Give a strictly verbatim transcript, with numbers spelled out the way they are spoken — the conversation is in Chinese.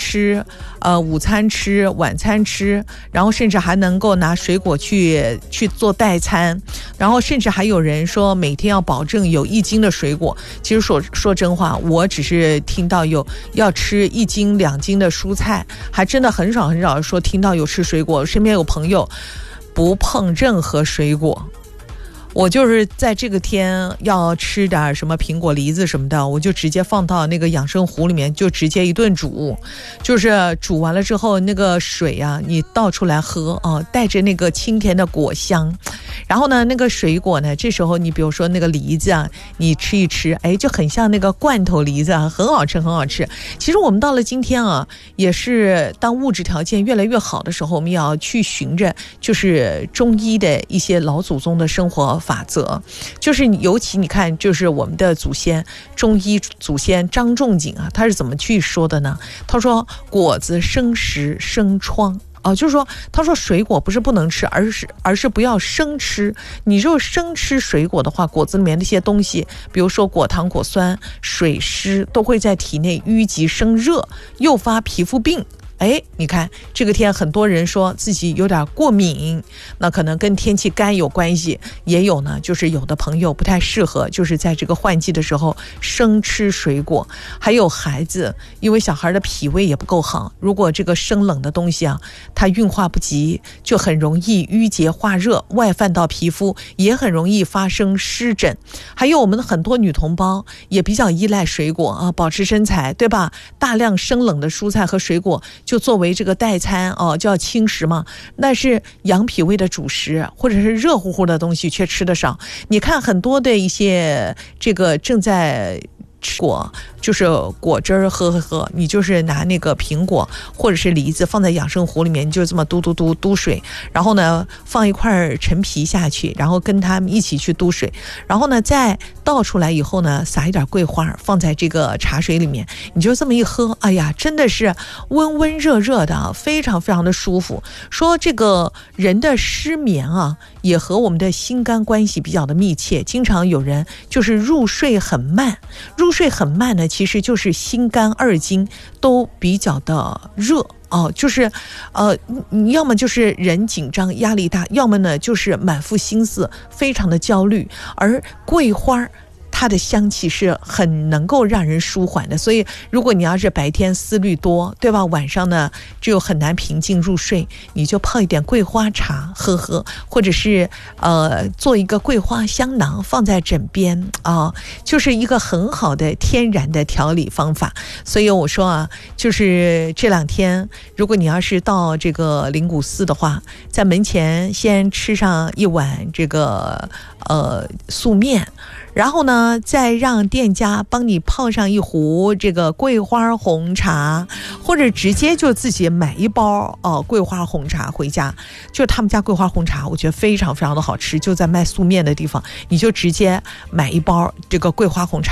吃，呃，午餐吃，晚餐吃，然后甚至还能够拿水果去去做代餐，然后甚至还有人说每天要保证有一斤的水果。其实说说真话，我只是听到有要吃一斤两斤的蔬菜，还真的很少很少说听到有吃水果。身边有朋友不碰任何水果。我就是在这个天要吃点什么苹果梨子什么的，我就直接放到那个养生壶里面，就直接一顿煮，就是煮完了之后那个水啊你倒出来喝啊，带着那个清甜的果香。然后呢那个水果呢，这时候你比如说那个梨子啊，你吃一吃，哎，就很像那个罐头梨子啊，很好吃很好吃。其实我们到了今天啊，也是当物质条件越来越好的时候，我们也要去循着就是中医的一些老祖宗的生活法则。就是尤其你看，就是我们的祖先中医祖先张仲景啊，他是怎么去说的呢？他说果子生食生疮。哦，就是说，他说水果不是不能吃，而是而是不要生吃。你如果生吃水果的话，果子里面那些东西，比如说果糖、果酸、水湿，都会在体内淤积生热，诱发皮肤病。哎，你看这个天很多人说自己有点过敏，那可能跟天气干有关系，也有呢就是有的朋友不太适合就是在这个换季的时候生吃水果。还有孩子，因为小孩的脾胃也不够好，如果这个生冷的东西啊它运化不及，就很容易淤结化热，外泛到皮肤，也很容易发生湿疹。还有我们的很多女同胞也比较依赖水果啊，保持身材，对吧？大量生冷的蔬菜和水果就作为这个代餐哦，叫轻食嘛，那是养脾胃的主食，或者是热乎乎的东西却吃得少。你看很多的一些这个正在吃果，就是果汁儿喝喝喝，你就是拿那个苹果或者是梨子放在养生壶里面，你就这么嘟嘟嘟嘟水，然后呢放一块陈皮下去，然后跟他们一起去嘟水，然后呢再倒出来以后呢撒一点桂花放在这个茶水里面，你就这么一喝，哎呀真的是温温热热的，非常非常的舒服。说这个人的失眠啊也和我们的心肝关系比较的密切，经常有人就是入睡很慢，入睡很慢呢其实就是心肝二经都比较的热哦，就是呃你要么就是人紧张压力大，要么呢就是满腹心思非常的焦虑。而桂花它的香气是很能够让人舒缓的，所以如果你要是白天思虑多，对吧，晚上呢就很难平静入睡，你就泡一点桂花茶喝喝，或者是呃做一个桂花香囊放在枕边啊，就是一个很好的天然的调理方法。所以我说啊，就是这两天如果你要是到这个灵谷寺的话，在门前先吃上一碗这个呃素面，然后呢再让店家帮你泡上一壶这个桂花红茶，或者直接就自己买一包呃桂花红茶回家。就他们家桂花红茶我觉得非常非常的好吃，就在卖素面的地方，你就直接买一包这个桂花红茶